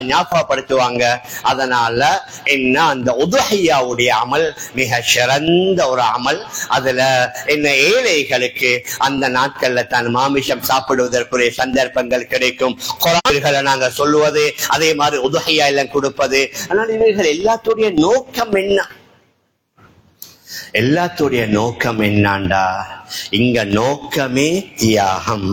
ஞாபகப்படுத்துவாங்க. அதனால என்ன அந்த உதுஹியாவுடைய அமல் மிக சிறந்த ஒரு அமல். அதுல என்ன ஏழைகளுக்கு அந்த நாட்கள்ல தான் மாமிசம் சாப்பிடுவதற்குரிய சந்தர்ப்பங்கள் கிடைக்கும். குர்ஆன்களை நாங்க சொல்லுவது, அதே மாதிரி உதுஹியா எல்லாம் கொடுப்பது. ஆனால் இவர்கள் எல்லாத்துடைய நோக்கம் என்ன? எல்லாத்துடைய நோக்கம் என்னண்டா, இங்க நோக்கமே தியாகம்.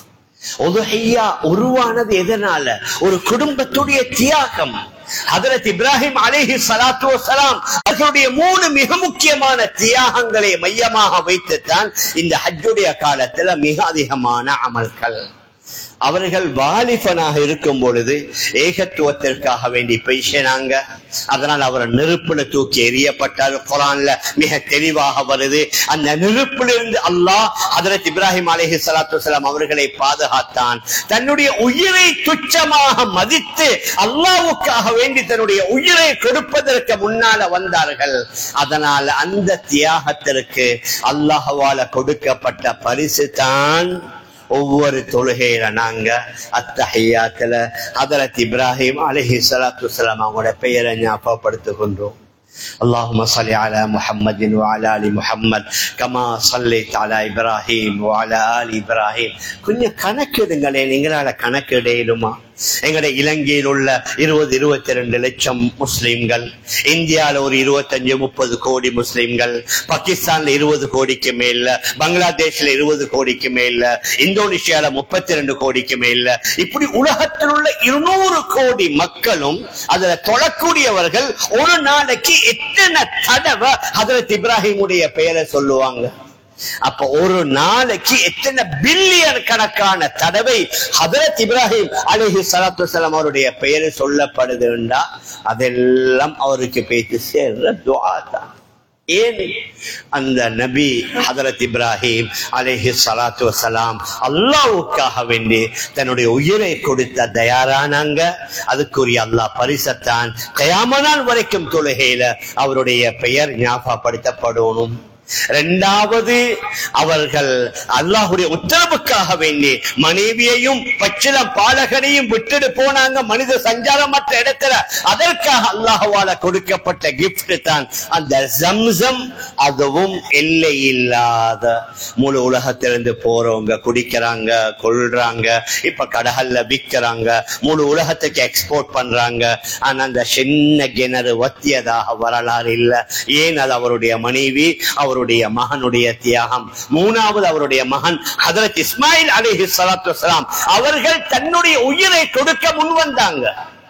உதுஹியா உருவானது எதனால? ஒரு குடும்பத்துடைய தியாகம். ஹஜ்ரத் இப்ராஹிம் அலைஹிஸ்ஸலாத்து வஸ்ஸலாம் அவர்களுடைய 3 மிக முக்கியமான தியாகங்களை மையமாக வைத்துத்தான் இந்த ஹஜ்ஜுடைய காலத்துல மிக அதிகமான அமல்கள். அவர்கள் வாலிபனாக இருக்கும் பொழுது ஏகத்துவத்திற்காக வேண்டி பேசினாங்க. அதனால் அவர் நெருப்புல தூக்கி எறியப்பட்டார். குர்ஆன்ல மிக தெளிவாக வருது. அந்த நெருப்பிலிருந்து அல்லாஹ் ஹஜ்ரத் இப்ராஹிம் அலைஹிஸ்ஸலாத்து வஸ்ஸலாம் அவர்களை பாதுகாத்தான். தன்னுடைய உயிரை துச்சமாக மதித்து அல்லாஹ்வுக்காக வேண்டி தன்னுடைய உயிரை கொடுப்பதற்கு முன்னால வந்தார்கள். அதனால் அந்த தியாகத்திற்கு அல்லாஹ்வால கொடுக்கப்பட்ட பரிசு தான் ஒவ்வொரு தொழுகையில நாங்க அத்தஹியாத்துல ஹஜ்ரத் இப்ராஹிம் அலைஹிஸ்ஸலாத்து வஸ்ஸலாம் அவங்களோட பெயரை ஞாபகப்படுத்துகின்றோம். اللهم صل على محمد وعلى ال محمد كما صليت على ابراهيم وعلى ال ابراهيم. கொஞ்சம் கணக்கிடுங்களே, நீங்களால கணக்கிடையிலுமா? எங்களுடைய இலங்கையில் உள்ள 20-22 லட்சம் முஸ்லிம்கள், இந்தியாவில் ஒரு 25-30 கோடி முஸ்லிம்கள், பாகிஸ்தான்ல 20 கோடிக்கு மேல, பங்களாதேஷ்ல 20 கோடிக்கு மேல, இந்தோனேஷியால 32 கோடிக்கு மேல, இப்படி உலகத்தில் உள்ள 200 கோடி மக்களும் அதுல தொழக்கூடியவர்கள் ஒரு நாளைக்கு எத்தனை தடவை ஹஜ்ரத் இப்ராஹிமுடைய பெயரை சொல்லுவாங்க? அப்ப ஒரு நாளைக்கு எத்தனை பில்லியன் கணக்கான தடவை ஹஜ்ரத் இப்ராஹிம் அலைஹிஸ்ஸலாத்து வஸ்ஸலாம் அவருடைய பெயர் சொல்லப்படுதுண்டா அதெல்லாம் அவருக்கு பேச்சு சேர்ற துஆ தான். ஏன் அந்த நபி ஹஜ்ரத் இப்ராஹிம் அலைஹிஸ்ஸலாத்து வஸ்ஸலாம் அல்லாஹ்வுக்காக வேண்டி தன்னுடைய உயிரை கொடுத்த தயாரானாங்க. அதுக்குரிய அல்லாஹ் பரிசத்தான் கியாமத் நாள் வரைக்கும் தொழுகையில அவருடைய பெயர் ஞாபகப்படுத்தப்படணும். இரண்டாவது, அவர்கள் அல்லாஹ்வுடைய உத்தரவுக்காக வேண்டி மனைவியையும் பச்சிளம் பாலகனையும் விட்டுட்டு போனாங்க மனித சஞ்சாரமற்ற இடத்துல. அதற்காக அல்லாஹ்வால கொடுக்கப்பட்ட கிஃப்ட் தான் அந்த ஜம்சம். அதுவும் எல்லை இல்லாத, முழு உலகத்திலிருந்து போறவங்க குடிக்கிறாங்க, கொள்றாங்க, இப்ப கடல்ல விற்கிறாங்க, முழு உலகத்துக்கு எக்ஸ்போர்ட் பண்றாங்க. ஆனா அந்த சின்ன கிணறு வத்தியதாக வரலாறு இல்லை. ஏன்? அது அவருடைய மனைவி, அவருடைய மகனுடைய தியாகம். மூணாவது, அவருடைய மகன் ஹஜ்ரத் இஸ்மாயில் அலைஹிஸ்ஸலாத்து வஸ்ஸலாம் அவர்கள் தன்னுடைய உயிரை கொடுக்க முன்வந்தாங்க.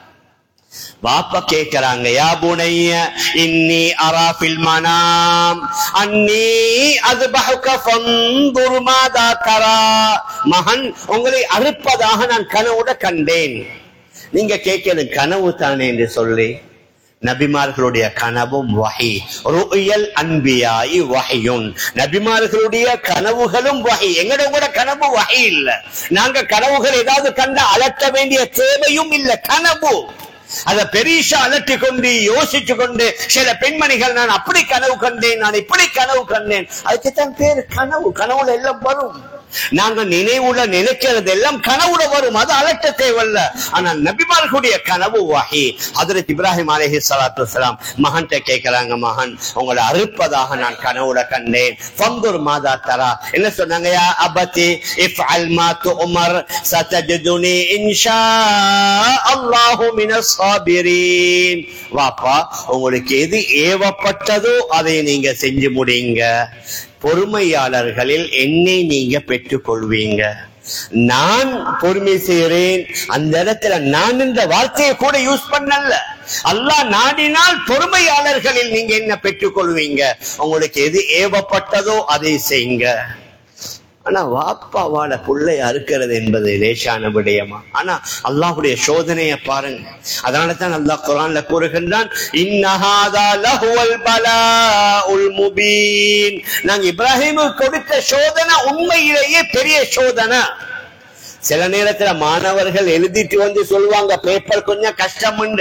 பாப்பா கேட்கிறாங்க, யா புனைய இன்னி அரா ஃபில் மனாம் அன்னி அஸ்பஹுக ஃபன்துர் மாதா தரா. மகன், உங்களை அறுப்பதாக நான் கனவுட கண்டேன். நீங்க கேட்கிறது கனவு தானே என்று சொல்லி, நபிமார்களுடைய கனவும் வஹி. ருயல் அன்பியாஇ வஹியுன். நபிமார்களுடைய கனவுகளும் வஹி. எங்களோட கனவு வஹி இல்ல. நாங்க கனவுகள் ஏதாவது கண்ட அலட்ட வேண்டிய தேவையும் இல்ல. கனவு அத பெரிசா அலட்டி கொண்டு யோசிச்சு கொண்டு சில பெண்மணிகள் நான் அப்படி கனவு கண்டேன், நான் இப்படி கனவு கண்டேன், அதுக்குத்தான் பேரு கனவு. கனவுல எல்லாம் வரும். நாங்க நினைவுல நினைக்கிறது எல்லாம் கனவுல வரும். அது அலட்ட தேவையில்ல. ஆனால் நபிமார்களுடைய கனவு வஹி. ஹஜ்ரத் இப்ராஹிம் அலைஹிஸ்ஸலாத்து வஸ்ஸலாம் மகன்கிட்ட கேட்கிறாங்க, மகன், உங்களை அறுப்பதாக நான் கனவுல கண்டேன். ஃபன்துர் மாதா தரா. என்ன சொன்னாங்க? யா அபதி இஃஅல் மா துஅமர் சதஜதுனி இன்ஷா அல்லாஹு மினஸ் சாபிரீன். வாப்பா, உங்களுக்கு எது ஏவப்பட்டதோ அதை நீங்க செஞ்சு முடிங்க. பொறுமையாளர்களில் என்னை நீங்க பெற்றுக் கொள்வீங்க. நான் பொறுமை செய்கிறேன். அந்த இடத்துல நான் இந்த வார்த்தையை கூட யூஸ் பண்ணல. அல்லாஹ் நாடினால் பொறுமையாளர்களில் நீங்க என்ன பெற்றுக் கொள்வீங்க. உங்களுக்கு எது ஏவப்பட்டதோ அதை செய்யுங்க. ஆனா வாப்பாவால புள்ளை அறுக்கிறது என்பது லேசான விடயமா? ஆனா அல்லாஹ்வுடைய சோதனையை பாருங்க. அதனால தான் அல்லாஹ் குர்ஆன்ல கூறுகின்றான், இன்னஹாதா லஹுவல் பலாஉல் முபீன். நாங்க இப்ராஹிமுக்கு கொடுத்த சோதனை உண்மையிலேயே பெரிய சோதனை. சில நேரத்துல மாணவர்கள் எழுதிட்டு வந்து சொல்லுவாங்க, பேப்பர் கொஞ்சம் கஷ்டம் உண்டு.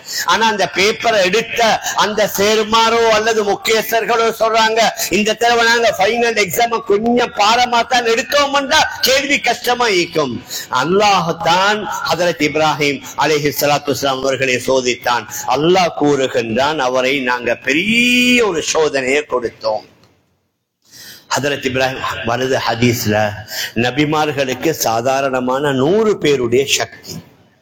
ஆனா அந்த பேப்பரை எடுத்த அந்த சேர்மாரோ அல்லது முக்கியஸ்தர்களோ சொல்றாங்க, இந்த தடவை நாங்க ஃபைனல் எக்ஸாம் கொஞ்சம் பாரமா தான் எடுத்தோம்னா கேள்வி கஷ்டமா இருக்கும். அல்லாஹ்தான் ஹஜ்ரத் இப்ராஹிம் அலைஹிஸ்ஸலாத்து வஸ்ஸலாம் அவர்களை சோதித்தான். அல்லாஹ் கூறுகின்றான், அவரை நாங்க பெரிய ஒரு சோதனையை கொடுத்தோம். ஹஜ்ரத் இப்ராஹிம் வருது ஹதீஸ்ல, நபிமார்களுக்கு சாதாரணமான 100 பேருடைய சக்தி,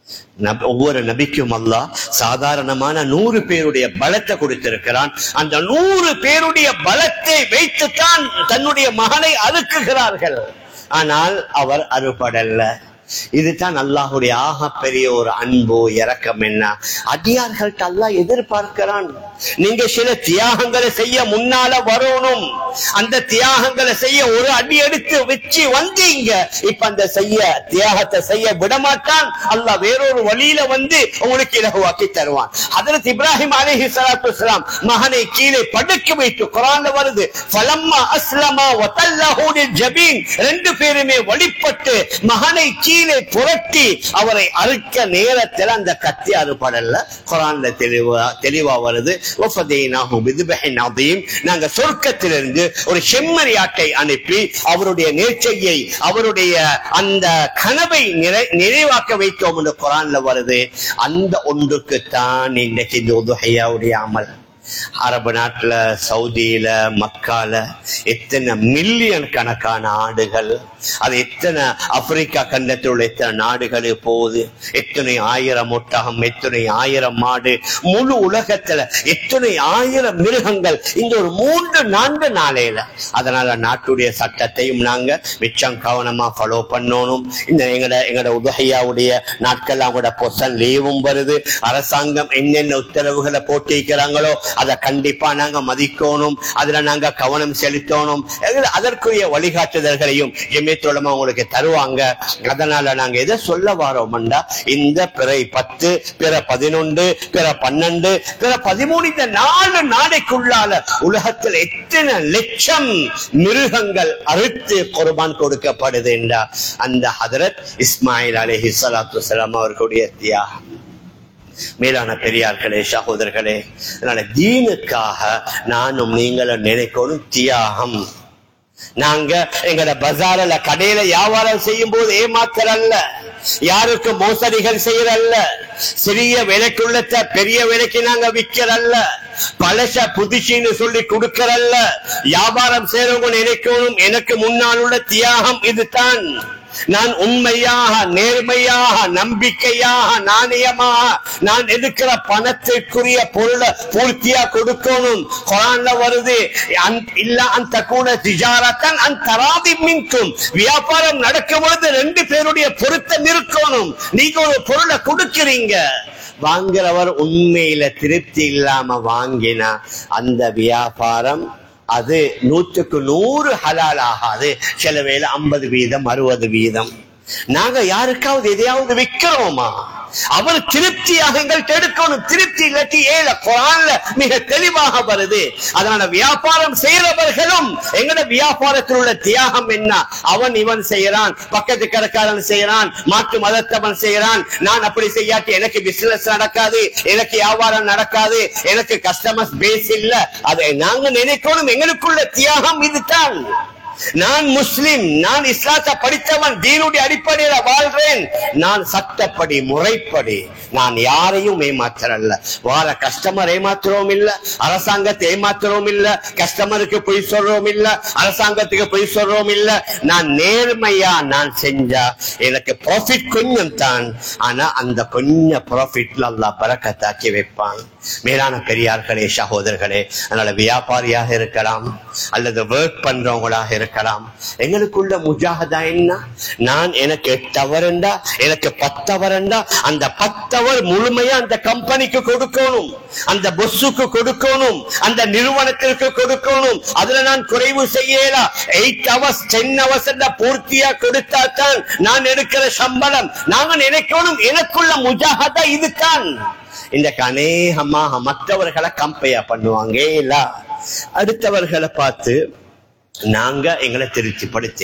ஒவ்வொரு நபிக்கும் அல்லாஹ் சாதாரணமான 100 பேருடைய பலத்தை கொடுத்திருக்கிறான். அந்த 100 பேருடைய பலத்தை வைத்துத்தான் தன்னுடைய மகனை அறுக்குகிறார்கள். ஆனால் அவர் அறுபடல்ல. இதுதான் அல்லாஹுடைய ஆக பெரிய ஒரு அன்பு இரக்கம். என்ன அடியார்கள்ட்ட அல்லாஹ் எதிர்பார்க்கிறான், நீங்க சில தியாகங்களை செய்ய முன்னால வரணும். அந்த தியாகங்களை செய்ய ஒரு அடி எடுத்து வச்சு வந்தீங்க, இப்ப அந்த தியாகத்தை செய்ய விடமாட்டான். அல்லாஹ் வேறொரு வழியில வந்து உங்களுக்கு இலகுவாக்கி தருவான். ஹஜ்ரத் இப்ராஹிம் அலைஹிஸ்ஸலாத்து வஸ்ஸலாம் மகனை கீழே படுக்க வைத்து குர்ஆன்ல வருது, ஃபலம்மா அஸ்லமா வதல்லஹு லில்ஜபீன், 2 பேருமே வழிபட்டு மகனை கீழே புரட்டி அவரை அறுக்க நேரத்தில் அந்த கத்தி அறுபடல்ல. குர்ஆன்ல தெளிவா வருது, வஃபதைனாஹு பிذبஹின் அதீம், நாங்க சொர்க்கத்திலிருந்து ஒரு செம்மறியாட்டை அனுப்பி அவருடைய நேர்ச்சையை, அவருடைய அந்த கனவை நிறைவாக்க வைத்தோம் என்று குர்ஆன்ல வருது. அந்த ஒன்றுக்குத்தான் இன்றைக்கு இந்த உதுஹியாவுடைய அமல். அரபு நாட்டுல, சவுதியில, மக்கால எத்தனை மில்லியன் கணக்கான ஆடுகள், அது எத்தனை ஆப்பிரிக்கா கண்டத்தில் உள்ள எத்தனை நாடுகளுக்கு போகுது, எத்தனை 1000 ஒட்டகம், எத்தனை 1000 மாடு, முழு உலகத்துல எத்தனை 1000 மிருகங்கள் இந்த ஒரு 3-4 நாளையில. அதனால நாட்டுடைய சட்டத்தையும் நாங்க மிச்சம் கவனமா ஃபாலோ பண்ணணும். இந்த எங்கட உதுஹியாவுடைய நாட்கள் அவங்களோட பொசன் லீவும் வருது. அரசாங்கம் என்னென்ன உத்தரவுகளை போட்டிருக்கிறாங்களோ அதை கண்டிப்பா நாங்க மதிக்கணும், அதுல நாங்க கவனம் செலுத்தணும். அதற்குரிய வழிகாட்டுதல்களையும் ஜமியத்துலமா உங்களுக்கு தருவாங்க. அதனால நாங்க எதை சொல்ல வரோம்டா, இந்த பிறை 10, பிற 11, பிற 12, பிற 13, இந்த 4 நாளைக்குள்ளால உலகத்தில் எத்தனை லட்சம் மிருகங்கள் அறுத்து குர்பான் கொடுக்கப்படுது என்றா அந்த ஹஜ்ரத் இஸ்மாயில் அலைஹிஸ்ஸலாத்து வஸ்ஸலாம் அவர்களுடைய தியாகம். மேலான பெரியார்களே, சகோதரர்களே, அதனால தீனுக்காக நானும் நீங்களும் நினைக்கணும் தியாகம். நாங்க எங்கட பஜார்ல கடையில வியாபாரம் செய்யும் போது ஏமாத்தரல்ல, யாருக்கு மோசடிகள் செய்யறல்ல, சிறிய விலைக்குள்ளத்த பெரிய விலைக்கு நாங்க விக்கிறல்ல, பழச புதுசின்னு சொல்லி கொடுக்கறல்ல. வியாபாரம் செய்யறவங்க நினைக்கணும், எனக்கு முன்னால் உள்ள தியாகம் இதுதான். நான் உண்மையாக, நேர்மையாக, நம்பிக்கையாக, நாணயமாக நான் எடுக்கிற பணத்திற்குரிய பொருளை பூர்த்தியா கொடுக்கணும். குர்ஆன்ல வருது, இல்ல அந்த கூட திஜாரத்தன் அந்தராதி மின்கும், வியாபாரம் நடக்கும் பொழுது 2 பேருடைய பொருத்தம் இருக்கணும். நீங்க ஒரு பொருளை கொடுக்கிறீங்க, வாங்குறவர் உண்மையில திருப்தி இல்லாம வாங்கினா அந்த வியாபாரம் அது 100க்கு 100 ஹலால் ஆகாது. சில வேளை 50%, 60%. நாங்க யாருக்காவது எதையாவது விக்கிறோமா, அவர் திருப்தியாக எங்கள்கிட்ட எடுக்கணும். திருப்தி இல்லாட்டி ஏல. குர்ஆன்ல மிக தெளிவாக வருது. அதனால வியாபாரம் செய்யறவர்களும் எங்கட வியாபாரத்தில் உள்ள தியாகம் என்ன, அவன் இவன் செய்யறான், பக்கத்து கடைக்காரன் செய்யறான், மாற்று மதத்தவன் செய்யறான், நான் அப்படி செய்யாட்டி எனக்கு பிசினஸ் நடக்காது, எனக்கு வியாபாரம் நடக்காது, எனக்கு கஸ்டமர்ஸ் பேஸ் இல்ல. அதை நாங்க நினைக்கணும், எங்களுக்குள்ள தியாகம் இதுதான். நான் முஸ்லிம், நான் இஸ்லாத்தை படித்தவன், தீனுடைய அடிப்படையில வாழ்றேன், நான் சட்டப்படி முறைப்படி நான் யாரையும் ஏமாத்துறல்ல. வார கஸ்டமர் ஏமாத்துறோம் இல்ல, அரசாங்கத்தை ஏமாத்துறோம் இல்ல, கஸ்டமருக்கு பொய் சொல்றோம் இல்ல, அரசாங்கத்துக்கு பொய் சொல்றோம் இல்ல. நான் நேர்மையா நான் செஞ்சா எனக்கு ப்ராஃபிட் கொஞ்சம் தான், ஆனா அந்த கொஞ்சம் ப்ராஃபிட்ல அல்லாஹ் பரக்கத்தாக்கி வைப்பான். மேலான பெரியார்களே, சகோதரர்களே, அதனால வியாபாரியாக இருக்கலாம் அல்லது ஒர்க் பண்றவங்களாக இருக்கலாம், எங்களுக்குள்ள முஜாஹதா என்ன, நான் எனக்கு 8 ஹவர்ண்டா, எனக்கு 10 ஹவர்ண்டா, அந்த 10 ஹவர் முழுமையா அந்த கம்பெனிக்கு கொடுக்கணும், அந்த பொஸ்ஸுக்கு கொடுக்கணும், அந்த நிறுவனத்திற்கு கொடுக்கணும். அதுல நான் குறைவு செய்யலாம். 8 ஹவர்ஸ் 10 ஹவர்ஸ் பூர்த்தியா கொடுத்தா தான் நான் எடுக்கிற சம்பளம். நாங்க நினைக்கணும், எனக்குள்ள முஜாஹதா இதுதான். இந்த அநேகமாக மற்றவர்களை கம்பேர் பண்ணுவாங்க இல்ல, அடுத்தவர்களை பார்த்து நாங்க எங்களை திருப்திப்படுத்தலாம்.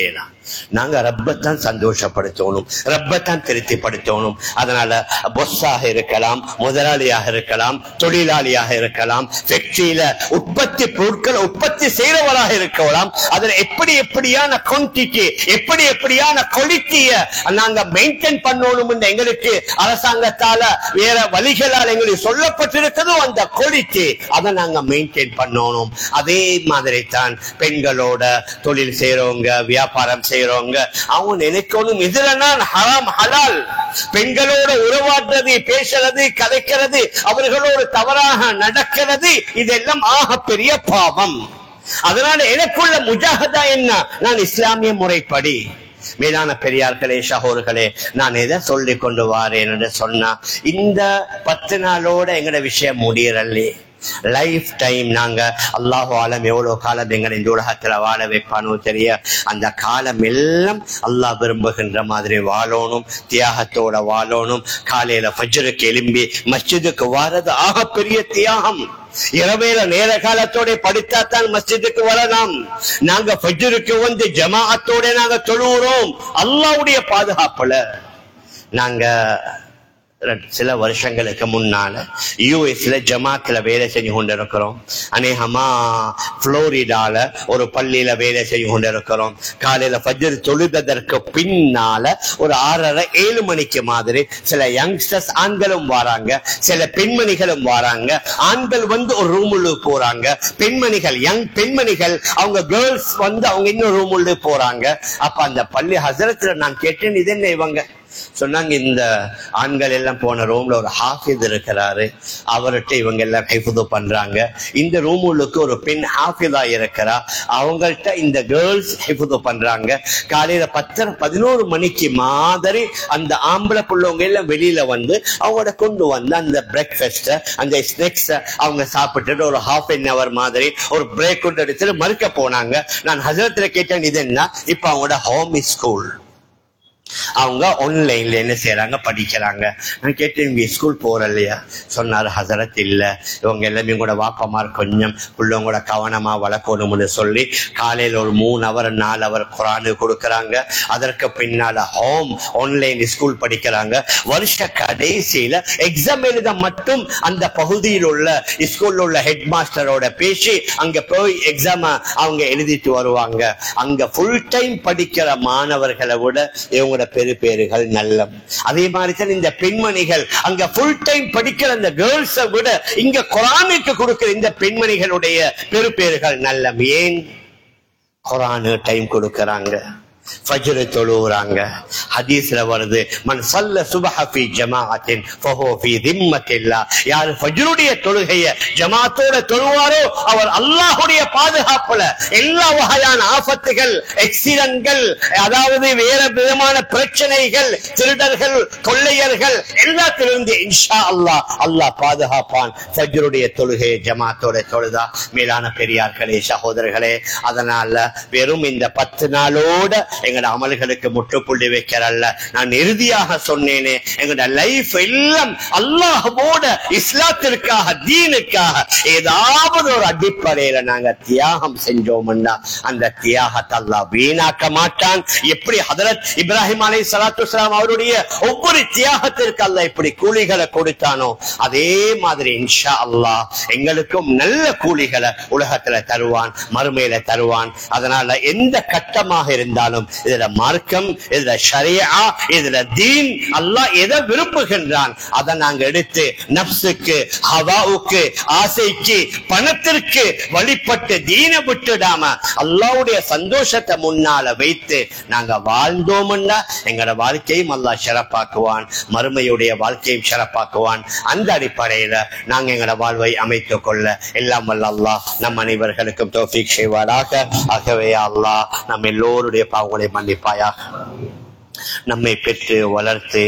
நாங்க ரப்பத்தான் சந்தோஷப்படுத்தணும், ரப்பத்தான் திருப்திப்படுத்தணும். அதனால பொஸ்ஸாக இருக்கலாம், முதலாளியாக இருக்கலாம், தொழிலாளியாக இருக்கலாம், ஃபேக்டரியில உற்பத்தி பொருட்களை உற்பத்தி செய்யறவராக இருக்கலாம். அதுல எப்படியான குவான்டிட்டி, எப்படியான குவாலிட்டியை நாங்க மெயின்டைன் பண்ணணும் என்று எங்களுக்கு அரசாங்கத்தால வேற வழிகளால் எங்களுக்கு சொல்லப்பட்டிருக்கிறதோ அந்த குவாலிட்டி அதை நாங்க மெயின்டைன் பண்ணணும். அதே மாதிரி தான் பெண்களோட தொழில் செய்யறவங்க, வியாபாரம் செய்யறவங்க, அவங்க நினைக்கணும் இதுல நான் ஹராம் ஹலால். பெண்களோட உறவாடுறது, பேசுறது, கதைக்கிறது, அவர்களோடு தவறாக நடக்கிறது, இதெல்லாம் ஆகப்பெரிய பாவம். அதனால எனக்குள்ள முஜாஹதா என்ன? நான் இஸ்லாமிய முறைப்படி. மேலான பெரியார்களே, சகோதரர்களே, நான் எதை சொல்லி கொண்டு வாரேன் என்று சொன்னா, இந்த 10 நாளோட எங்கட விஷயம் முடியறல்லே. லைஃப் டைம் நாங்க அல்லாஹு ஆலம் எவ்வளவு காலம் எங்களை இந்த உலகத்துல வாழ வைப்பானோ தெரிய, அந்த காலம் எல்லாம் அல்லாஹ் விரும்புகின்ற மாதிரி வாழணும், தியாகத்தோட வாழணும். காலையில ஃபஜ்ருக்கு எழும்பி மஸ்ஜிதுக்கு வாரது ஆக பெரிய தியாகம். இரவேல நேர காலத்தோட படித்தாத்தான் மஸ்ஜிதுக்கு வரலாம். நாங்க ஃபஜ்ருக்கு வந்து ஜமாஅத்தோட நாங்க தொழுகிறோம் அல்லாஹ்வுடைய பாதுகாப்புல. நாங்க சில வருஷங்களுக்கு முன்னால யூஎஸ்ல ஜமாத்துல வேலை செஞ்சு கொண்டிருக்கிறோம். அநேகமா புளோரிடால ஒரு பள்ளியில வேலை செஞ்சு கொண்டிருக்கிறோம். காலையில ஃபஜ்ர் தொழுதற்கு பின்னால ஒரு 6:30-7 மணிக்கு மாதிரி சில யங்ஸ்டர்ஸ் ஆண்களும் வராங்க, சில பெண்மணிகளும் வராங்க. ஆண்கள் வந்து ஒரு ரூமுள்ள போறாங்க, பெண்மணிகள் யங் பெண்மணிகள் அவங்க கேர்ள்ஸ் வந்து அவங்க இன்னொரு ரூமுள்ள போறாங்க. அப்ப அந்த பள்ளி ஹசரத்துல நான் கேட்டேன், இது என்ன இவங்க சொன்னாங்க, இந்த ஆண்கள் எல்லாம் போன ரூம்ல ஒரு ஹாஃபிஸ் இருக்கிறாரு, அவர்கிட்ட இவங்க எல்லாம் ஹிஃப்து பண்றாங்க. இந்த ரூமுக்கு ஒரு பெண் ஹாஃபிதா இருக்கிறா, அவங்கள்ட்ட இந்த கேர்ள்ஸ் ஹிஃப்து பண்றாங்க. காலையில 10-11 மணிக்கு மாதிரி அந்த ஆம்பளை பிள்ளைங்க எல்லாம் வெளியில வந்து அவங்களோட கொண்டு வந்து அந்த பிரேக்ஃபாஸ்ட், அந்த ஸ்நாக்ஸ் அவங்க சாப்பிட்டுட்டு ஒரு ½ an hour மாதிரி ஒரு பிரேக் கொண்டு எடுத்துட்டு மறுக்க போனாங்க. நான் ஹசரத்துல கேட்டேன், இது என்ன? இப்ப அவங்களோட ஹோம் ஸ்கூல், அவங்க ஆன்லைன்ல என்ன செய்யறாங்க, படிக்கிறாங்க. நான் கேட்டேன், இவங்க ஸ்கூல் போறலையா? சொன்னாரு ஹசரத், இல்ல, இவங்க எல்லாமே கூட வாப்பமார் கொஞ்சம் பிள்ளைங்களோட கவனமா வளர்க்கணும்னு சொல்லி காலையில ஒரு 3 hour 4 hour குரானு கொடுக்கறாங்க. அதற்கு பின்னால ஹோம் ஆன்லைன் ஸ்கூல் படிக்கிறாங்க. வருஷ கடைசியில எக்ஸாம் எழுத மட்டும் அந்த பகுதியில் உள்ள ஸ்கூல்ல உள்ள ஹெட் மாஸ்டரோட பேசி அங்க போய் எக்ஸாம் அவங்க எழுதிட்டு வருவாங்க. அங்க ஃபுல் டைம் படிக்கிற மாணவர்களை விட இவங்க பெருபேறுகள் நல்ல. அதே மாதிரி தான் இந்த பெண்மணிகள் அங்க ஃபுல் டைம் படிக்கிற அந்த கேர்ள்ஸை விட இங்க குர்ஆனுக்கு கொடுக்கிற இந்த பெண்மணிகளுடைய பெருபேறுகள் நல்ல. ஏன்? குர்ஆனு டைம் கொடுக்கறாங்க, ஃபஜ்ர் தொழுறாங்க. ஹதீஸ்ல வருது, மன் ஸல்ல சுபஹ ஃபீ ஜமாஅத்தின் ஃபஹுவ ஃபீ திம்மத்தில்லாஹ். யார் ஃபஜ்ருடைய தொழுகையை ஜமாஅத்தோட தொழுவாரோ அவர் அல்லாஹ்வுடைய பாதுகாப்புல. எல்லா வகையான ஆபத்துகள், ஆக்சிடென்ட்கள், அதாவது வேற விதமான பிரச்சனைகள், திருடர்கள், கொள்ளையர்கள் எல்லாத்திலிருந்து இன்ஷா அல்லாஹ் அல்லாஹ் பாதுகாப்பான். ஃபஜ்ருடைய தொழுகையை ஜமாஅத்தோட தொழுதா. மேலான பெரியார்களே, சகோதரர்களே, அதனால வெறும் இந்த 10 நாளோட எங்கட அமல்களுக்கு முற்றுப்புள்ளி வைக்கிறல்ல. நான் இறுதியாக சொன்னேனே, எங்கட லைஃப் எல்லாம் அல்லாஹ்வோட இஸ்லாத்திற்காக, தீனுக்காக ஏதாவது ஒரு அடிப்படையில நாங்க தியாகம் செஞ்சோம்னா அந்த தியாகத்தை அல்லாஹ் வீணாக்க மாட்டான். எப்படி ஹதரத் இப்ராஹிம் அலைஹிஸ்ஸலாத்து வஸ்ஸலாம் அவருடைய ஒவ்வொரு தியாகத்திற்கு அல்லாஹ் எப்படி கூலிகளை கொடுத்தானோ அதே மாதிரி இன்ஷா அல்லாஹ் எங்களுக்கும் நல்ல கூலிகளை உலகத்துல தருவான், மறுமையில தருவான். அதனால எந்த கட்டமாக இருந்தாலும் இதுல மார்க்கம், இதுல ஷரியா, இதுல தீன், அல்லாஹ் எதை விரும்புகின்றான் அதை நாங்க எடுத்து நப்சுக்கு, ஹவாவுக்கு, ஆசைக்கு, பணத்திற்கு வழிபட்டு தீனை விட்டுடாம அல்லாஹ்வுடைய சந்தோஷத்தை முன்னால வைத்து நாங்க வாழ்ந்தோம்னா எங்களோட வாழ்க்கையும் அல்லாஹ் சிறப்பாக்குவான், மறுமையுடைய வாழ்க்கையும் சிறப்பாக்குவான். அந்த அடிப்படையில நாங்க எங்களோட வாழ்வை அமைத்துக் கொள்ள எல்லாம் வல்ல அல்லாஹ் நம் அனைவர்களுக்கும் தௌஃபீக் செய்வாராக. ஆகவே அல்லாஹ் நம் எல்லோருடைய பாவங்களை மன்னிப்பாயாக. நம்மை பெற்று வளர்த்து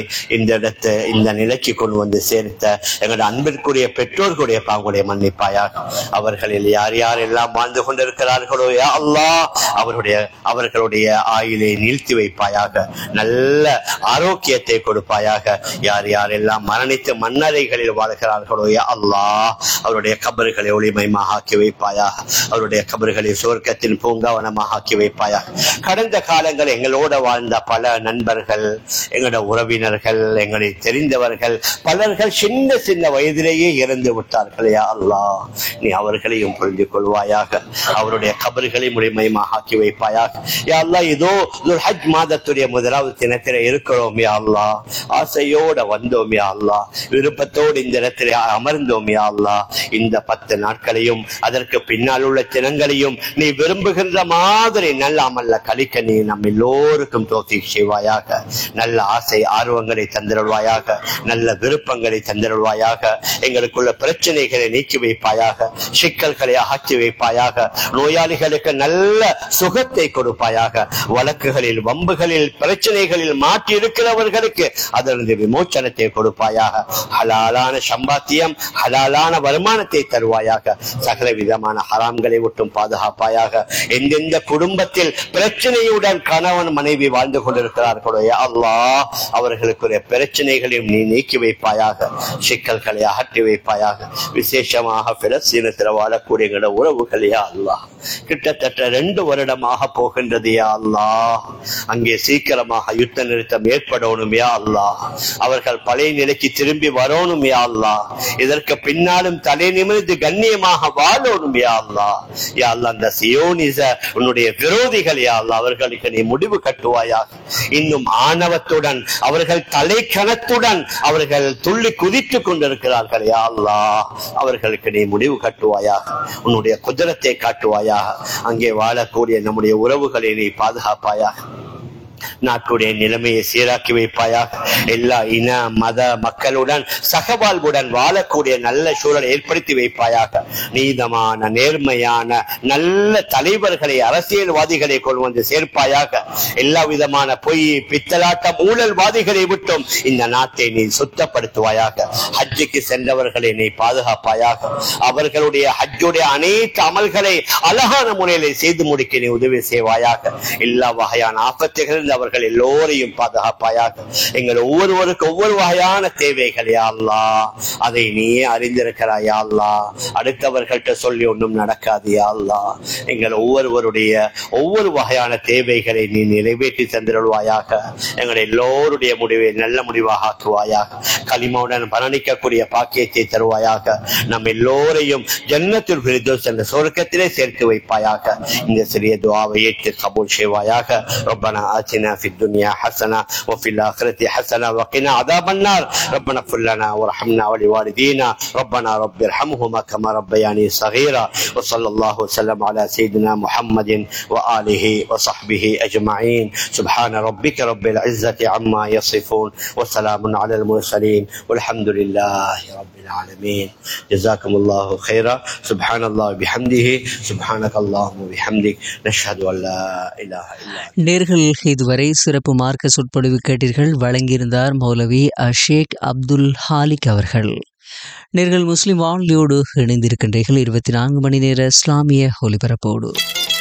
இந்த நிலைக்கு கொண்டு வந்து சேர்த்த எங்களுடைய அன்பிற்குரிய பெற்றோர்களுடைய பாவங்களுடைய மன்னிப்பாயாக. அவர்களில் யார் யாரெல்லாம் வாழ்ந்து கொண்டிருக்கிறார்களோ யா அல்லாஹ் அவர்களுடைய ஆயுளை நீழ்த்தி வைப்பாயாக, நல்ல ஆரோக்கியத்தை கொடுப்பாயாக. யார் யாரெல்லாம் மரணித்து மண்ணறைகளில் வாழ்கிறார்களோ யா அல்லாஹ் அவருடைய கபர்களை ஒளிமயமாக ஆக்கி வைப்பாயாக, அவருடைய கபர்களை சுவர்க்கத்தின் பூங்காவனமாக ஆக்கி வைப்பாயாக. கடந்த காலங்கள் எங்களோட வாழ்ந்த பல நண்பர்கள், எங்களோட உறவினர்கள், எங்களை தெரிந்தவர்கள் பலர்கள் சின்ன வயதிலேயே இறந்து விட்டார்கள் யா அல்லாஹ். நீ அவர்களையும் புரிந்து கொள்வாயாக, அவருடைய கபர்களை முழுமையாக ஆக்கி வைப்பாயாக. யா அல்லாஹ், இதோ ஹஜ் மாதத்துடைய முதலாவது தினத்தில இருக்கிறோம் யா அல்லாஹ். ஆசையோட வந்தோம் யா அல்லாஹ், விருப்பத்தோடு இந்த இடத்திலே அமர்ந்தோம் யா அல்லாஹ். இந்த 10 நாட்களையும் அதற்கு பின்னால் உள்ள தினங்களையும் நீ விரும்புகின்ற மாதிரி நல்ல அமல்ல கழிக்க நீ நம் எல்லோருக்கும் தௌஃபீக் செய்வாயாக. நல்ல ஆசை ஆர்வங்களை தந்திருவாயாக, நல்ல விருப்பங்களை தந்திருவாயாக. எங்களுக்குள்ள பிரச்சனைகளை நீக்கி வைப்பாயாக, சிக்கல்களை அகற்றி வைப்பாயாக. நோயாளிகளுக்கு நல்ல சுகத்தை கொடுப்பாயாக. வழக்குகளில், வம்புகளில், பிரச்சனைகளில் மாற்றி இருக்கிறவர்களுக்கு அதனது விமோச்சனத்தை கொடுப்பாயாக. ஹலாலான சம்பாத்தியம், ஹலாலான வருமானத்தை தருவாயாக. சகல விதமான ஹராம்களை விட்டும் பாதுகாப்பாயாக. எந்தெந்த குடும்பத்தில் பிரச்சனையுடன் கணவன் மனைவி வாழ்ந்து கொண்டிருக்கிறார்களோ அல்லாஹ் அவர்களுக்குரிய பிரச்சனைகளையும் நீ நீக்கி வைப்பாயாக, சிக்கல்களை அகற்றி வைப்பாயாக. விசேஷமாக பிலஸ்தீனத்தில் வாழக்கூடிய உறவுகள் யா அல்லாஹ் கிட்டத்தட்ட 2 வருடமாக போகின்றது யா அல்லாஹ். அங்கே சீக்கிரமாக யுத்த நிறுத்தம் ஏற்படணும் யா அல்லாஹ். அவர்கள் பழைய நிலைக்கு திரும்பி வரணும் யா அல்லாஹ். இதற்கு பின்னாலும் தலை நிமிர்ந்து கண்ணியமாக வாழணும் யா அல்லாஹ். யா அல்லாஹ், அந்த சியோனிச உன்னுடைய விரோதிகள் யா அல்லாஹ் அவர்களுக்கு நீ முடிவு கட்டுவாயாக. இன்னும் ஆணவத்துடன் அவர்கள் தலைக்கணத்துடன் அவர்கள் துள்ளி குதித்துக் கொண்டிருக்கிறார்கள் யா அல்லாஹ், அவர்களுக்கு நீ முடிவு கட்டுவாயாக, உன்னுடைய குதிரத்தை காட்டுவாயாக. அங்கே வாழக்கூடிய நம்முடைய உறவுகளை நீ பாதுகாப்பாயாக. நாட்டுடைய நிலைமையை சீராக்கி வைப்பாயாக. எல்லா இன மத மக்களுடன் சகவாழ்வுடன் வாழக்கூடிய நல்ல சூழலை ஏற்படுத்தி வைப்பாயாக. நீதமான நேர்மையான நல்ல தலைவர்களை, அரசியல்வாதிகளை கொண்டு வந்து சேர்ப்பாயாக. எல்லா விதமான பொய், பித்தலாட்டம், ஊழல்வாதிகளை விட்டும் இந்த நாட்டை நீ சுத்தப்படுத்துவாயாக. ஹஜ்ஜுக்கு சென்றவர்களை நீ பாதுகாப்பாயாக. அவர்களுடைய ஹஜ்ஜுடைய அனைத்து அமல்களை அழகான முறையில் செய்து முடிக்க நீ உதவி செய்வாயாக. எல்லா வகையான ஆபத்துகள் அவர்கள் எல்லோரையும் பாதுகாப்பாயாக. எங்கள் ஒவ்வொருவருக்கு ஒவ்வொரு வகையான தேவைகள் யா அல்லாஹ், அதை நீயே அறிந்திருக்கிறாய் யா அல்லாஹ். அடுத்தவர்கள்ட்ட சொல்லி ஒன்றும் நடக்காது யா அல்லாஹ். எங்கள் ஒவ்வொருவருடைய ஒவ்வொரு வகையான தேவைகளை நீ நிறைவேற்றி தந்திருவாயாக. எங்கள் எல்லோருடைய முடிவை நல்ல முடிவாக ஆக்குவாயாக. களிமாவுடன் மரணிக்கக்கூடிய பாக்கியத்தை தருவாயாக. நம் எல்லோரையும் ஜன்னத்துல் ஃபிர்தௌஸ் என்ற சொர்க்கத்திலே சேர்த்து வைப்பாயாக. இந்த சிறிய துஆவை ஏற்று கபூல் செய்வாயாக. ரப்பனா ஆத்தினா في الدنيا حسنة وفي الآخرة حسنة وقنا عذاب النار. ربنا اغفر لنا وارحمنا ولوالدينا. ربنا رب ارحمهما كما ربياني صغيرا. وصلى الله وسلم على سيدنا محمد وآله وصحبه أجمعين. سبحان ربك رب العزة عما يصفون وسلام على المرسلين والحمد لله رب العالمين. جزاكم الله خيرا. سبحان الله وبحمده. سبحانك اللهم وبحمدك نشهد أن لا إله إلا أنت. நேர்கள் இதுவரை சிறப்பு மார்க்க சொற்பொழிவு கேட்டீர்கள். வழங்கியிருந்தார் மௌலவி ஷேக் அப்துல் ஹாலிக் அவர்கள். நேர்கள் முஸ்லிம் வானொலியோடு இணைந்திருக்கின்றீர்கள். 24 மணி நேர இஸ்லாமிய ஒலிபரப்போடு.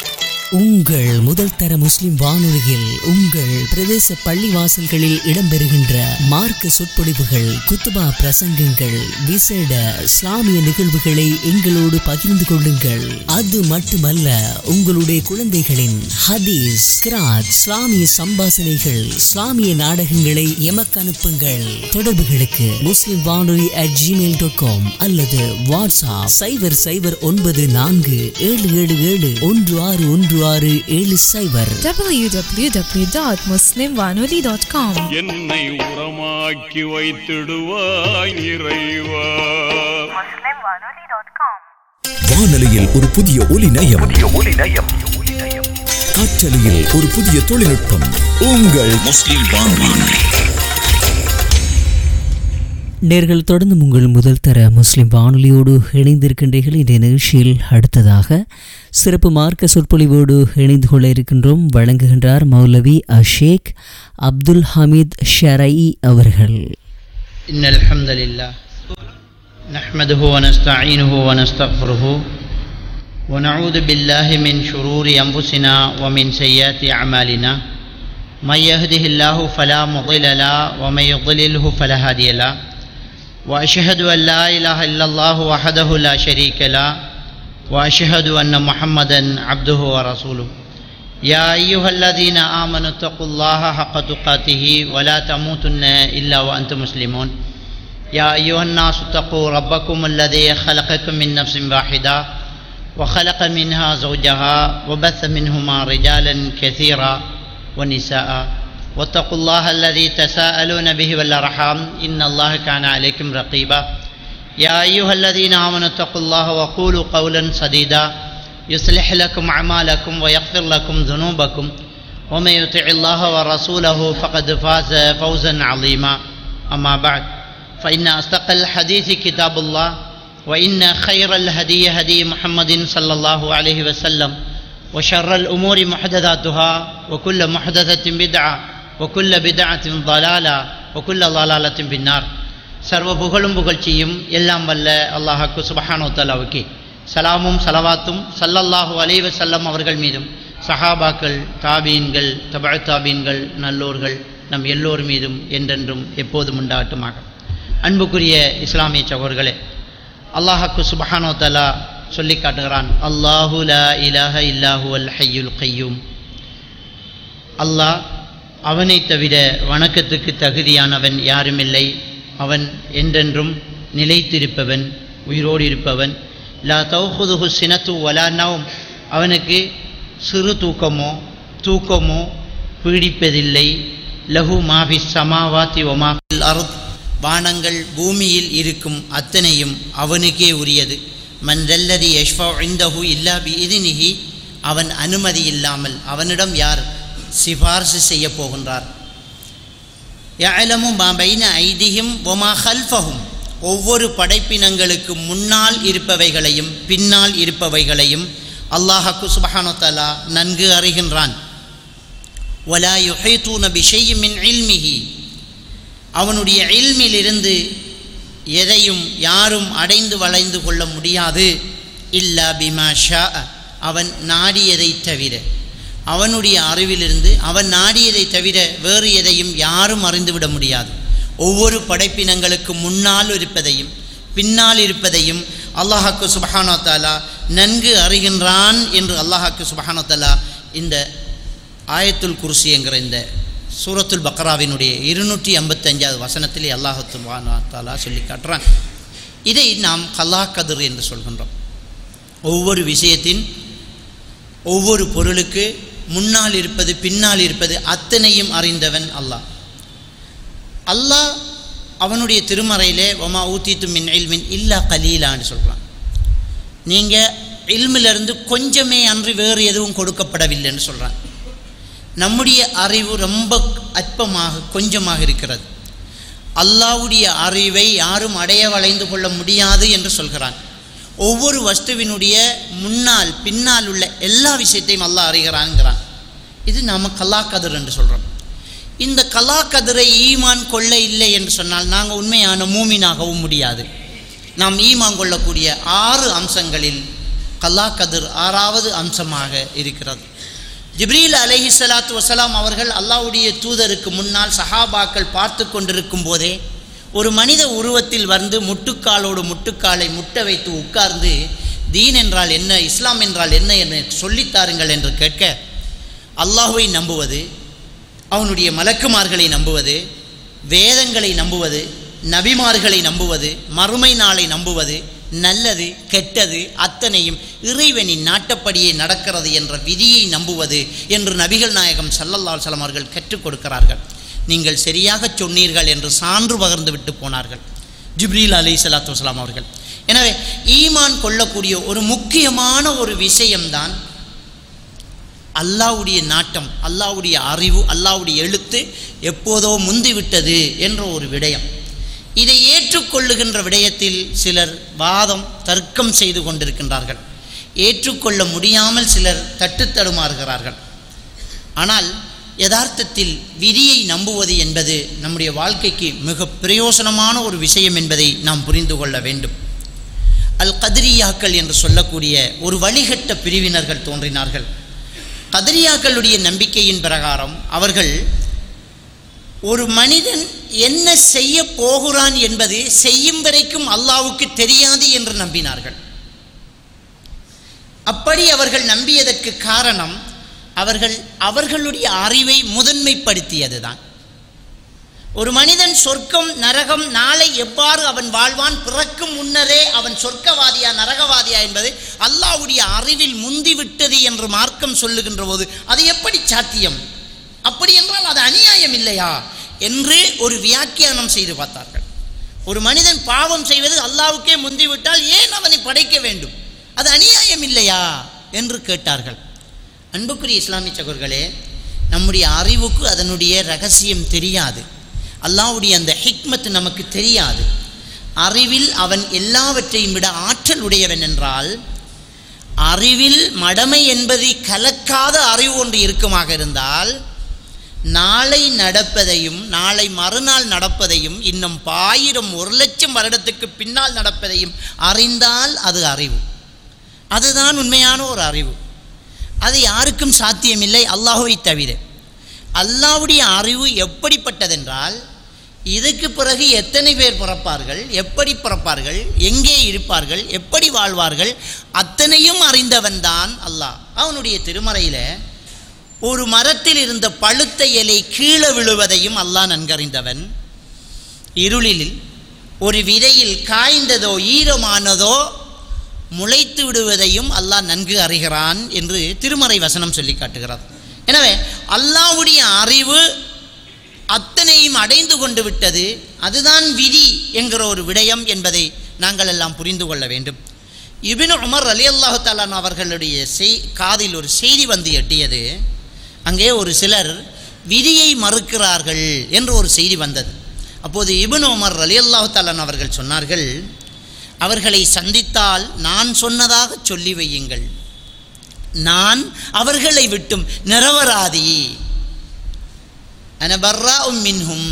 உங்கள் முதல் தர முஸ்லிம் வானொலியில் உங்கள் பிரதேச பள்ளிவாசல்களில் இடம்பெறுகின்ற மார்க்க சொற்பொழிவுகள், குத்துபா பிரசங்கங்கள், விசேட இஸ்லாமிய நிகழ்வுகளை எங்களோடு பகிர்ந்து கொள்ளுங்கள். அது மட்டுமல்ல, உங்களுடைய குழந்தைகளின் ஹதீஸ், கிராத், இஸ்லாமிய சம்பாசனைகள், இஸ்லாமிய நாடகங்களை எமக்கு அனுப்புங்கள். தொடர்புகளுக்கு முஸ்லிம் வானொலி @gmail.com அல்லது வாட்ஸ்அப் 0094777161 www.muslimwanoli.com. என்னை உரமாக்கி வைத்திடுவாய் இறைவா. வானொலியில் ஒரு புதிய ஒலி நயம், காற்றலையில் ஒரு புதிய தொழில்நுட்பம். உங்கள் முஸ்லிம் வானொலி. நேர்கள் தொடர்ந்து உங்கள் முதல் தர முஸ்லிம் வானொலியோடு இணைந்திருக்கின்றீர்கள். இந்த நிகழ்ச்சியில் அடுத்ததாக சிறப்பு மார்க்க சொற்பொழிவோடு இணைந்து கொள்ள இருக்கின்றோம். வழங்குகின்றார் மௌலவி அஷேக் அப்துல் ஹமீத் ஷரயி அவர்கள். இன்னல் ஹம்தலில்லாஹ் நஹ்மதுஹு வ நஸ்தஈனுஹு வ நஸ்தக்ஃபிருஹு வ நஊது பில்லாஹி மின் ஷுரூரி அன்ஃபுஸினா வ மின் ஸய்யிஆத்தி அமாலினா மை யஹ்திஹில்லாஹு ஃபலா முضில்ல லஹு வ மை யுضللஹு ஃபலா ஹாதிய லஹு வ அஷ்ஹது அன் லா இலாஹா இல்லல்லாஹு வஹ்தஹு லா ஷரீக லஹு வ அஷ்ஹது அன்ன முஹம்மதன் அப்துஹு வ ரசூலுஹு யா அய்யுஹல்லதீன ஆமனு தக்குல்லாஹ ஹக்க துகாத்திஹி வ லா தமூதுன்ன இல்லா வ அன்தும் முஸ்லிமூன் யா அய்யுஹன் நாஸு தக்கூ ரப்பக்கும் அல்லதீ خلقكم من نفس واحدة وخلق منها زوجها وبث منهما رجالا كثيرا ونساء واتقوا الله الذي تساءلون به والأرحام إن الله كان عليكم رقيبا يا أيها الذين آمنوا اتقوا الله وقولوا قولا سديدا يصلح لكم أعمالكم ويغفر لكم ذنوبكم ومن يطع الله ورسوله فقد فاز فوزا عظيما أما بعد فإن أصدق الحديث كتاب الله وإن خير الهدي هدي محمد صلى الله عليه وسلم وشر الأمور محدثاتها وكل محدثة بدعة وكل بدعة ضلالة وكل ضلالة في النار. சர்வ புகழும் புகழ்ச்சியும் எல்லாம் வல்ல அல்லாஹ்வுக்கு சுப்ஹானஹு வ தஆலாவுக்கு சலாமும் சலவாத்தும் ஸல்லல்லாஹு அலைஹி வஸல்லம் அவர்கள் மீதும் சஹாபாக்கள், தாபீன்கள், தபஅ தாபீன்கள், நல்லோர்கள் நம் எல்லோர் மீதும் என்றென்றும் எப்போதும் உண்டாகட்டுமாக. அன்புக்குரிய இஸ்லாமிய சகோதரர்களே, அல்லாஹ்வுக்கு சுப்ஹானஹு வ தஆலா சொல்லி காட்டுகிறான், அல்லாஹு லா இலாஹ இல்லாஹு அல் ஹய்யுல் கய்யூம். அல்லாஹ் அவனை தவிர வணக்கத்துக்கு தகுதியானவன் யாருமில்லை. அவன் என்றென்றும் நிலைத்திருப்பவன், உயிரோடு இருப்பவன். லா தௌஹுதுஹு சினத்து வலா நௌம். அவனுக்கு சிறு தூக்கமோ பீடிப்பதில்லை. லஹு மாஃபிஸ் ஸமாவாத்தி வ மாஃபில் அர்த். வானங்கள் பூமியில் இருக்கும் அத்தனையும் அவனுக்கே உரியது. மன் தல்லதி யஷ்ஃபஉ இன்தஹு இல்லா பிஇذனிஹி. அவன் அனுமதி இல்லாமல் அவனிடம் யார் சிபார்சு செய்ய போகின்றார். யஅலமு மா பைன ஐதிஹிம் வ மா கல்ஃபஹும். ஒவ்வொரு படைப்பினங்களுக்கு முன்னால் இருப்பவைகளையும் பின்னால் இருப்பவைகளையும் அல்லாஹ்வுக்கு சுப்ஹானஹு வ தஆலா நன்கு அறிகின்றான். வலா யுஹீதூன பிஷைஇன் மின் இல்மிஹி. அவனுடைய இல்மிலிருந்து எதையும் யாரும் அடைந்து வளைந்து கொள்ள முடியாது. இல்லா பிமா ஷா. அவன் நாடியதை தவிர. அவனுடைய அறிவிலிருந்து அவன் நாடியதை தவிர வேறு எதையும் யாரும் அறிந்துவிட முடியாது. ஒவ்வொரு படைப்பினங்களுக்கு முன்னால் இருப்பதையும் பின்னால் இருப்பதையும் அல்லாஹ்வுக்கு சுப்ஹானஹு வ தஆலா நன்கு அறிகின்றான் என்று அல்லாஹ்வுக்கு சுப்ஹானஹு வ தஆலா இந்த ஆயத்துல் குர்சி என்கிற இந்த சூரத்துல் பக்ராவினுடைய 255வது வசனத்திலே அல்லாஹ் சுப்ஹானஹு வ தஆலா சொல்லி காட்டுறான். இதை நாம் கலா கதிர் என்று சொல்கின்றோம். ஒவ்வொரு விஷயத்தின் ஒவ்வொரு பொருளுக்கு முன்னால் இருப்பது பின்னால் இருப்பது அத்தனையும் அறிந்தவன் அல்லாஹ். அல்லாஹ் அவனுடைய திருமறையிலே வமா ஊத்தீத்து மின் இல்மின் இல்லா கலீலான்னு சொல்கிறான். நீங்கள் இல்மிலிருந்து கொஞ்சமே அன்றி வேறு எதுவும் கொடுக்கப்படவில்லைன்னு சொல்கிறான். நம்முடைய அறிவு ரொம்ப அற்பமாக கொஞ்சமாக இருக்கிறது. அல்லாஹ்வுடைய அறிவை யாரும் அடைய வளைந்து கொள்ள முடியாது என்று சொல்கிறான். ஒவ்வொரு வஸ்துவினுடைய முன்னால் பின்னால் உள்ள எல்லா விஷயத்தையும் அல்லாஹ் அறிகிறான்ங்கிறான். இது நாம் கலா கதிர் என்று சொல்கிறோம். இந்த கலா கதிரை ஈமான் கொள்ள இல்லை என்று சொன்னால் நாங்கள் உண்மையான மூமினாகவும் முடியாது. நாம் ஈமான் கொள்ளக்கூடிய 6 அம்சங்களில் கலா கதிர் 6வது அம்சமாக இருக்கிறது. ஜிப்ரீல் அலைஹிஸ்ஸலாத்து வஸலாம் அவர்கள் அல்லாஹ்வுடைய தூதருக்கு முன்னால் சஹாபாக்கள் பார்த்து கொண்டிருக்கும் போதே ஒரு மனித உருவத்தில் வந்து முட்டுக்காலோடு முட்டுக்காலை முட்ட வைத்து உட்கார்ந்து தீன் என்றால் என்ன, இஸ்லாம் என்றால் என்ன என்று சொல்லித்தாருங்கள் என்று கேட்க, அல்லாஹ்வை நம்புவது, அவனுடைய மலக்குமார்களை நம்புவது, வேதங்களை நம்புவது, நபிமார்களை நம்புவது, மறுமை நாளை நம்புவது, நல்லது கெட்டது அத்தனையும் இறைவனின் நாட்டப்படியே நடக்கிறது என்ற விதியை நம்புவது என்று நபிகள் நாயகம் ஸல்லல்லாஹு அலைஹி வஸல்லம் அவர்கள் கற்றுக் கொடுக்கிறார்கள். நீங்கள் சரியாக சொன்னீர்கள் என்று சான்று பகர்ந்து விட்டு போனார்கள் ஜிப்ரீல் அலைஹிஸ்ஸலாத்து வஸலாம் அவர்கள். எனவே ஈமான் கொள்ளக்கூடிய ஒரு முக்கியமான ஒரு விஷயம்தான் அல்லாஹ்வுடைய நாட்டம், அல்லாஹ்வுடைய அறிவு, அல்லாஹ்வுடைய எழுத்து எப்போதோ முந்திவிட்டது என்ற ஒரு விடயம். இதை ஏற்றுக்கொள்ளுகின்ற விடயத்தில் சிலர் வாதம் தர்க்கம் செய்து கொண்டிருக்கின்றார்கள். ஏற்றுக்கொள்ள முடியாமல் சிலர் தட்டுத்தடுமாறுகிறார்கள். ஆனால் யதார்த்தத்தில் விதியை நம்புவது என்பது நம்முடைய வாழ்க்கைக்கு மிக பிரயோசனமான ஒரு விஷயம் என்பதை நாம் புரிந்து கொள்ள வேண்டும். அல் கத்ரியாக்கள் என்று சொல்லக்கூடிய ஒரு வழிகட்ட பிரிவினர்கள் தோன்றினார்கள். கத்ரியாக்களுடைய நம்பிக்கையின் பிரகாரம் அவர்கள் ஒரு மனிதன் என்ன செய்ய போகிறான் என்பது செய்யும் வரைக்கும் அல்லாஹ்வுக்கு தெரியாது என்று நம்பினார்கள். அப்படி அவர்கள் நம்பியதற்கு காரணம் அவர்களுடைய அறிவை முதன்மைப்படுத்தியதுதான். ஒரு மனிதன் சொர்க்கம் நரகம் நாளை எவ்வாறு அவன் வாழ்வான், பிறக்கும் முன்னரே அவன் சொர்க்கவாதியா நரகவாதியா என்பது அல்லாஹ்வுடைய அறிவில் முந்திவிட்டது என்று மார்க்கம் சொல்லுகின்ற போது அது எப்படி சாத்தியம்? அப்படி என்றால் அது அநியாயம் இல்லையா என்று ஒரு வியாக்கியானம் செய்து பார்த்தார்கள். ஒரு மனிதன் பாவம் செய்வது அல்லாஹ்வுக்கே முந்திவிட்டால் ஏன் அவனை படைக்க வேண்டும்? அது அநியாயம் இல்லையா என்று கேட்டார்கள். அன்புக்குரிய இஸ்லாமிய சகோதரர்களே, நம்முடைய அறிவுக்கு அதனுடைய ரகசியம் தெரியாது. அல்லாஹ்வுடைய அந்த ஹிக்மத் நமக்கு தெரியாது. அறிவில் அவன் எல்லாவற்றையும் விட ஆற்றல் உடையவன் என்றால், அறிவில் மடமை என்பதை கலக்காத அறிவு ஒன்று இருக்குமாக இருந்தால், நாளை நடப்பதையும் நாளை மறுநாள் நடப்பதையும் இன்னும் 1000 1,00,000 வருடத்துக்கு பின்னால் நடப்பதையும் அறிந்தால் அது அறிவு. அதுதான் உண்மையான ஒரு அறிவு. அது யாருக்கும் சாத்தியமில்லை அல்லாஹ்வை தவிர. அல்லாஹ்வுடைய அறிவு எப்படிப்பட்டதென்றால், இதுக்கு பிறகு எத்தனை பேர் பிறப்பார்கள், எப்படி பிறப்பார்கள், எங்கே இருப்பார்கள், எப்படி வாழ்வார்கள், அத்தனையும் அறிந்தவன் தான் அல்லாஹ். அவனுடைய திருமறையில் ஒரு மரத்தில் இருந்த பழுத்த இலை கீழே விழுவதையும் அல்லாஹ் நன்கறிந்தவன். இருளில் ஒரு விதையில் காய்ந்ததோ ஈரமானதோ முளைத்து விடுவதையும் அல்லாஹ் நன்கு அறிகிறான் என்று திருமறை வசனம் சொல்லி காட்டுகிறார். எனவே அல்லாஹ்வுடைய அறிவு அத்தனையும் அடைந்து கொண்டு விட்டது. அதுதான் விதி என்கிற ஒரு விடயம் என்பதை நாங்கள் எல்லாம் புரிந்து கொள்ள வேண்டும். இப்னு உமர் ரலியல்லாஹு தஆலா அவர்களுடைய காதில் ஒரு செய்தி வந்து எட்டியது. அங்கே ஒரு சிலர் விதியை மறுக்கிறார்கள் என்று ஒரு செய்தி வந்தது. அப்போது இப்னு உமர் ரலியல்லாஹு தஆலா அவர்கள் சொன்னார்கள், அவர்களை சந்தித்தால் நான் சொன்னதாக சொல்லி வையுங்கள், நான் அவர்களை விட்டும் நிரபராதி, அன பர்ராஉம் மின்ஹும்,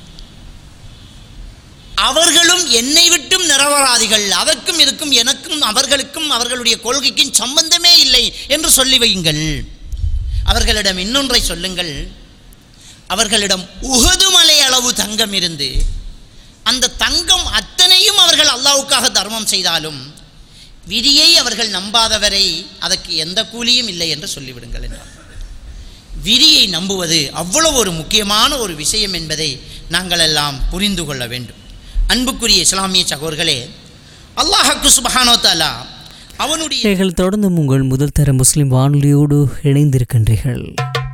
அவர்களும் என்னை விட்டும் நிரபராதிகள், அதற்கும் இதுக்கும் எனக்கும் அவர்களுக்கும் அவர்களுடைய கொள்கைக்கும் சம்பந்தமே இல்லை என்று சொல்லி வையுங்கள். அவர்களிடம் இன்னொன்றை சொல்லுங்கள், அவர்களிடம் உஹது மலை அளவு தங்கம் இருந்து அந்த தங்கம் அத்தனையும் அவர்கள் அல்லாஹ்வுக்காக தர்மம் செய்தாலும் விதியை அவர்கள் நம்பாதவரை அதற்கு எந்த கூலியும் இல்லை என்று சொல்லிவிடுங்கள் என்றார். விதியை நம்புவது அவ்வளவு ஒரு முக்கியமான ஒரு விஷயம் என்பதை நாங்கள் எல்லாம் புரிந்து கொள்ள வேண்டும். அன்புக்குரிய இஸ்லாமிய சகோதரர்களே, அல்லாஹ் சுப்ஹானஹு வ தஆலா அவனுடைய தொடர்ந்து உங்கள் முதல் தர முஸ்லிம் வானொலியோடு இணைந்திருக்கின்றீர்கள்.